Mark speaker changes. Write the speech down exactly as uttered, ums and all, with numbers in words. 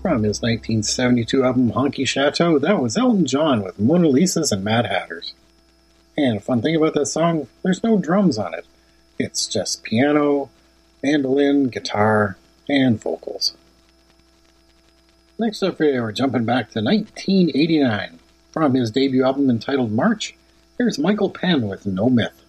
Speaker 1: From his nineteen seventy-two album Honky Chateau, that was Elton John with Mona Lisas and Mad Hatters. And a fun thing about that song, there's no drums on it. It's just piano, mandolin, guitar, and vocals. Next up here, we're jumping back to nineteen eighty-nine. From his debut album entitled March, here's Michael Penn with No Myth.